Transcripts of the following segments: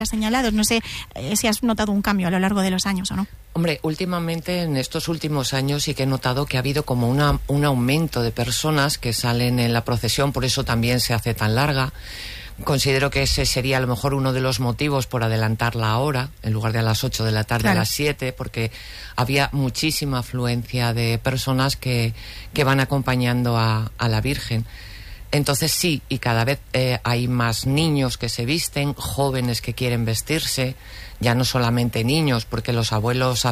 señalados. No sé si has notado un cambio a lo largo de los años o no. Hombre, últimamente, en estos últimos años, sí que he notado que ha habido como un aumento de personas que salen en la procesión, por eso también se hace tan larga. Considero que ese sería a lo mejor uno de los motivos por adelantar la hora, en lugar de a las 8 de la tarde, claro, a las 7, porque había muchísima afluencia de personas que van acompañando a la Virgen. Entonces sí, y cada vez hay más niños que se visten, jóvenes que quieren vestirse, ya no solamente niños, porque las abuelas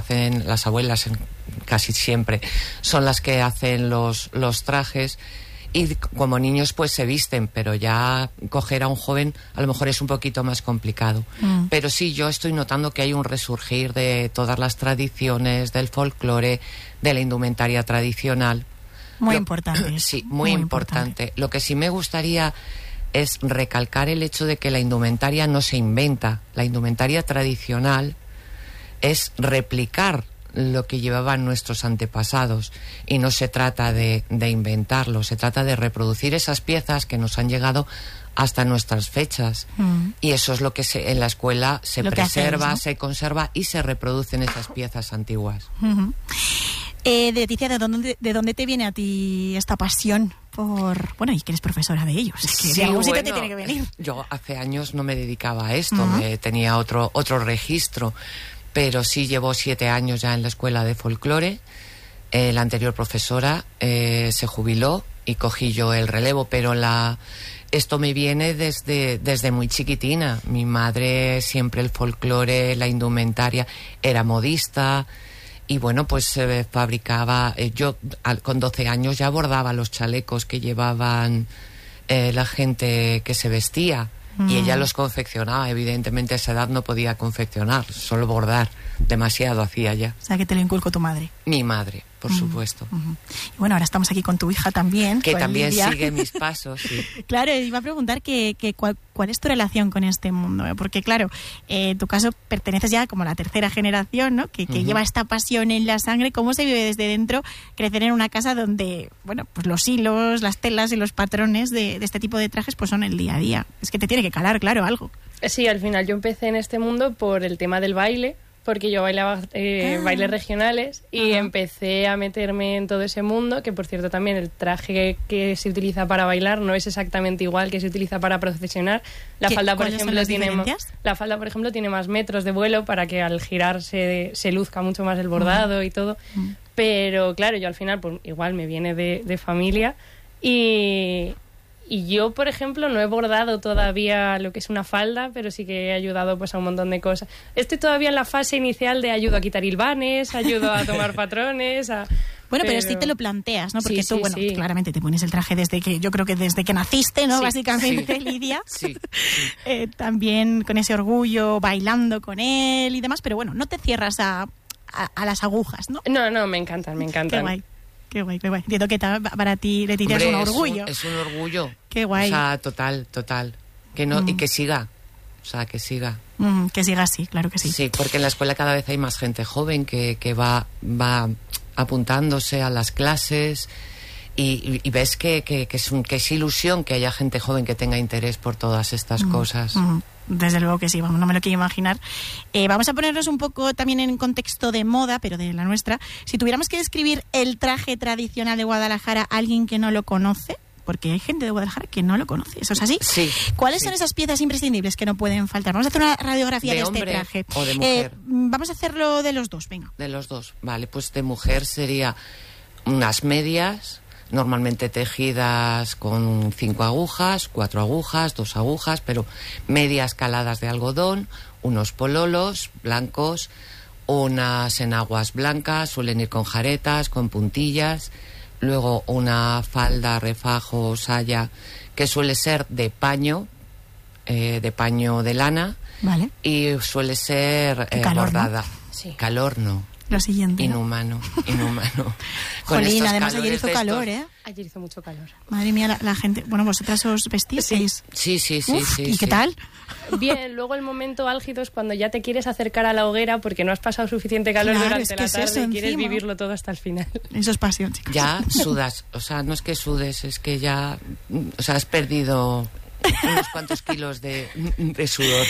casi siempre son las que hacen los trajes, y como niños pues se visten, pero ya coger a un joven a lo mejor es un poquito más complicado. Pero sí, yo estoy notando que hay un resurgir de todas las tradiciones, del folclore, de la indumentaria tradicional. Muy importante. Sí, muy importante. Lo que sí me gustaría es recalcar el hecho de que la indumentaria no se inventa. La indumentaria tradicional es replicar lo que llevaban nuestros antepasados, y no se trata de inventarlo, se trata de reproducir esas piezas que nos han llegado hasta nuestras fechas, y eso es lo que en la escuela se preserva, se conserva y se reproducen esas piezas antiguas. Leticia, ¿de dónde te viene a ti esta pasión por... Bueno, y que eres profesora de ellos, es que de algún sitio te tiene que venir. Yo hace años no me dedicaba a esto, tenía otro registro, pero sí llevo 7 años ya en la escuela de folclore. La anterior profesora se jubiló y cogí yo el relevo, pero esto me viene desde muy chiquitina. Mi madre siempre el folclore, la indumentaria, era modista. Y bueno, pues se fabricaba, yo con 12 años ya bordaba los chalecos que llevaban la gente que se vestía, y ella los confeccionaba. Evidentemente a esa edad no podía confeccionar, solo bordar, demasiado hacía ya. O sea, que te lo inculcó tu madre. Mi madre, por supuesto. Y bueno, ahora estamos aquí con tu hija también. Que también Lidia. Sigue mis pasos, sí. Claro, iba a preguntar cuál es tu relación con este mundo, porque claro, en tu caso perteneces ya como a la tercera generación, ¿no? Que lleva esta pasión en la sangre. ¿Cómo se vive desde dentro crecer en una casa donde, bueno, pues los hilos, las telas y los patrones de este tipo de trajes pues son el día a día? Es que te tiene que calar, claro, algo. Sí, al final yo empecé en este mundo por el tema del baile, porque yo bailaba bailes regionales, y empecé a meterme en todo ese mundo, que por cierto también el traje que se utiliza para bailar no es exactamente igual que se utiliza para procesionar. La falda, por ejemplo, tiene más metros de vuelo para que al girar se luzca mucho más el bordado y todo. Pero claro, yo al final pues igual me viene de familia, y yo, por ejemplo, no he bordado todavía lo que es una falda, pero sí que he ayudado pues a un montón de cosas. Estoy todavía en la fase inicial de ayudo a quitar hilvanes, ayudo a tomar patrones, Bueno, pero sí te lo planteas, ¿no? Porque tú, claramente te pones el traje desde que naciste, ¿no? Sí, básicamente, Lidia. Sí. También con ese orgullo, bailando con él y demás, pero bueno, no te cierras a las agujas, ¿no? No, me encantan. Qué guay. Entiendo que para ti, Leticia, es un orgullo. Es un orgullo. Qué guay. O sea, total. Que no, y que siga. O sea, que siga. Que siga así, claro que sí. Sí, porque en la escuela cada vez hay más gente joven que va apuntándose a las clases, y ves que es ilusión que haya gente joven que tenga interés por todas estas cosas. Desde luego que sí, vamos, no me lo quiero imaginar. Vamos a ponernos un poco también en contexto de moda, pero de la nuestra. Si tuviéramos que describir el traje tradicional de Guadalajara a alguien que no lo conoce, porque hay gente de Guadalajara que no lo conoce, ¿eso es así? Sí. ¿Cuáles son esas piezas imprescindibles que no pueden faltar? Vamos a hacer una radiografía de este traje. ¿O de mujer? Vamos a hacerlo de los dos, venga. De los dos, vale. Pues de mujer sería unas medias, normalmente tejidas con 5 agujas, 4 agujas, 2 agujas, pero medias caladas de algodón, unos pololos blancos, unas enaguas blancas, suelen ir con jaretas, con puntillas, luego una falda, refajo, saya, que suele ser de paño de lana, vale, y suele ser bordada. ¿No? Sí. Calor no. Lo siguiente. Inhumano. Jolín, además ayer hizo calor, ¿eh? Ayer hizo mucho calor. Madre mía, la gente... Bueno, vosotras os vestisteis. Sí. ¿Y qué tal? Bien, luego el momento álgido es cuando ya te quieres acercar a la hoguera porque no has pasado suficiente calor durante la tarde y quieres vivirlo todo hasta el final. Eso es pasión, chicos. Ya sudas, o sea, no es que sudes, es que ya, o sea, has perdido unos cuantos kilos de sudor.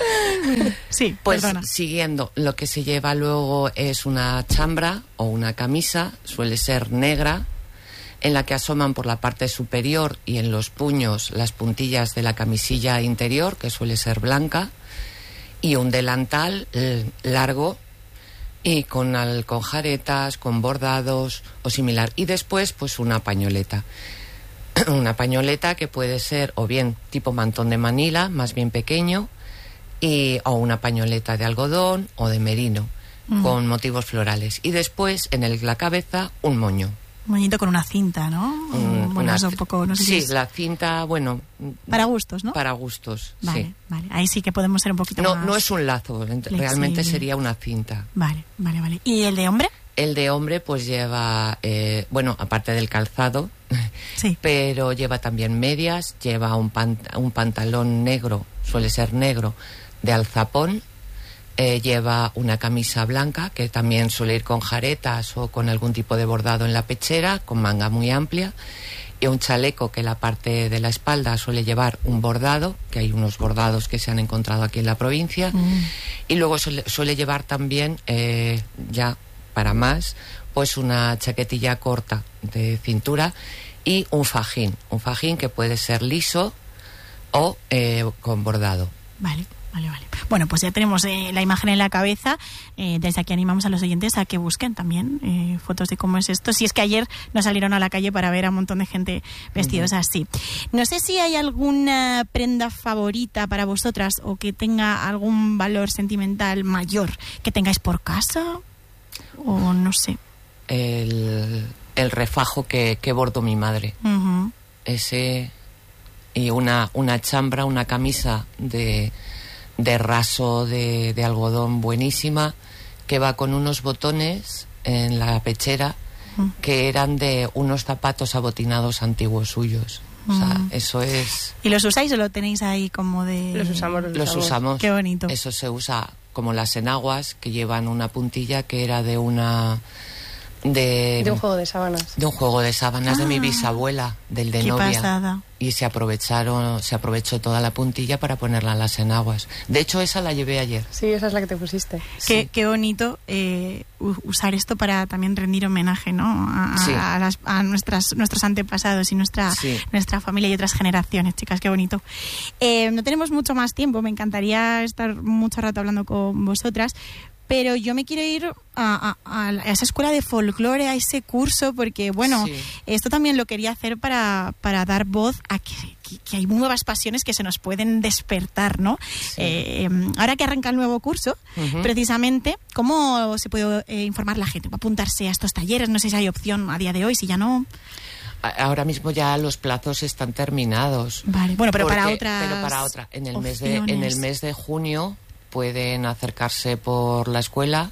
Sí, pues perdona. siguiendo, lo que se lleva luego es una chambra o una camisa, suele ser negra, en la que asoman por la parte superior y en los puños las puntillas de la camisilla interior, que suele ser blanca, y un delantal largo y con jaretas, con bordados o similar. Y después, pues una pañoleta. Una pañoleta que puede ser o bien tipo mantón de Manila, más bien pequeño, o una pañoleta de algodón o de merino, con motivos florales. Y después, en la cabeza, un moño. Un moñito con una cinta, ¿no? Bueno, eso un poco, no sé si es... la cinta, bueno... Para gustos, ¿no? Para gustos, vale, sí. Vale, ahí sí que podemos ser un poquito más... No es un lazo, realmente sería una cinta. Vale. ¿Y el de hombre? El de hombre pues lleva, aparte del calzado, sí. Pero lleva también medias, lleva un pantalón negro, suele ser negro, de alzapón, lleva una camisa blanca, que también suele ir con jaretas o con algún tipo de bordado en la pechera, con manga muy amplia, y un chaleco que la parte de la espalda suele llevar un bordado, que hay unos bordados que se han encontrado aquí en la provincia, y luego suele llevar también, ya para más, pues una chaquetilla corta de cintura y un fajín que puede ser liso o con bordado. Vale. Bueno, pues ya tenemos la imagen en la cabeza. Desde aquí animamos a los oyentes a que busquen también fotos de cómo es esto. Si es que ayer nos salieron a la calle para ver a un montón de gente vestidos así. No sé si hay alguna prenda favorita para vosotras o que tenga algún valor sentimental mayor que tengáis por casa o no sé. El refajo que bordó mi madre. Ese, y una chambra, una camisa de raso de algodón buenísima, que va con unos botones en la pechera que eran de unos zapatos abotinados antiguos suyos. O sea, eso es... ¿Y los usáis o lo tenéis ahí como de...? Los usamos. Qué bonito. Eso se usa como las enaguas, que llevan una puntilla que era de un juego de sábanas. De un juego de sábanas de mi bisabuela, del de novia. Pasada. Y se aprovechó toda la puntilla para ponerla en las enaguas. De hecho, esa la llevé ayer. Sí, esa es la que te pusiste. Sí. Qué bonito usar esto para también rendir homenaje, ¿no? A nuestros antepasados y nuestra familia y otras generaciones, chicas, qué bonito. No tenemos mucho más tiempo, me encantaría estar mucho rato hablando con vosotras, pero yo me quiero ir a esa escuela de folclore, a ese curso, porque, bueno, esto también lo quería hacer para dar voz a que hay nuevas pasiones que se nos pueden despertar, ¿no? Sí. Ahora que arranca el nuevo curso, precisamente, ¿cómo se puede informar la gente? ¿Va a apuntarse a estos talleres? No sé si hay opción a día de hoy, si ya no... Ahora mismo ya los plazos están terminados. Vale, bueno, pero para otra. En el mes de junio pueden acercarse por la escuela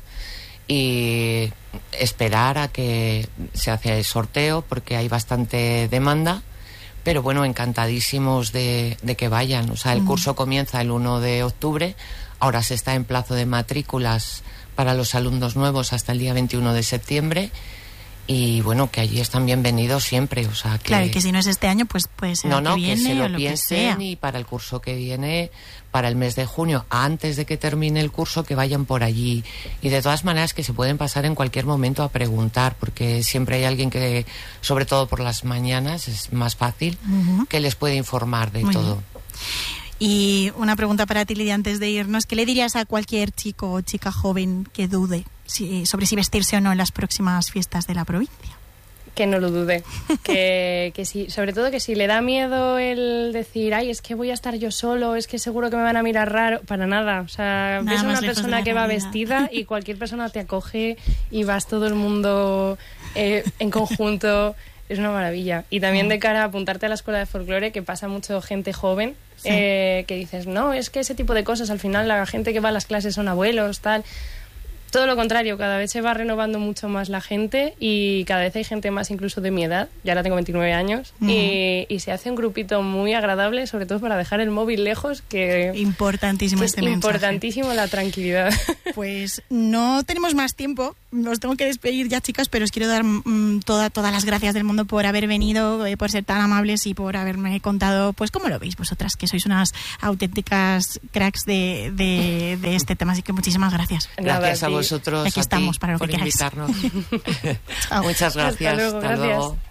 y esperar a que se haga el sorteo, porque hay bastante demanda, pero bueno, encantadísimos de que vayan. O sea, el curso comienza el 1 de octubre, ahora se está en plazo de matrículas para los alumnos nuevos hasta el día 21 de septiembre. Y bueno, que allí están bienvenidos siempre, o sea que... Claro, y que si no es este año, pues puede ser que viene, que se lo o lo piensen, que sea. Y para el curso que viene, para el mes de junio, antes de que termine el curso, que vayan por allí. Y de todas maneras que se pueden pasar en cualquier momento a preguntar, porque siempre hay alguien que, sobre todo por las mañanas, es más fácil, que les puede informar de todo. Y una pregunta para ti, Lidia, antes de irnos. ¿Qué le dirías a cualquier chico o chica joven que dude sobre si vestirse o no en las próximas fiestas de la provincia? Que no lo dude. Que sí, sobre todo que si le da miedo el decir, ay, es que voy a estar yo solo, es que seguro que me van a mirar raro. Para nada. O sea, ves a una persona que va vestida y cualquier persona te acoge y vas todo el mundo en conjunto. Es una maravilla. Y también de cara a apuntarte a la escuela de folclore, que pasa mucho gente joven, que dices, no, es que ese tipo de cosas, al final la gente que va a las clases son abuelos, tal. Todo lo contrario, cada vez se va renovando mucho más la gente y cada vez hay gente más incluso de mi edad, ya ahora tengo 29 años, y se hace un grupito muy agradable, sobre todo para dejar el móvil lejos, que importantísimo es importantísimo la tranquilidad. Pues no tenemos más tiempo, os tengo que despedir ya, chicas, pero os quiero dar todas las gracias del mundo por haber venido, por ser tan amables y por haberme contado, pues, cómo lo veis vosotras, que sois unas auténticas cracks de este tema. Así que muchísimas gracias. Gracias a vosotros. Aquí estamos para lo por que queráis. invitarnos. Muchas gracias. Hasta luego.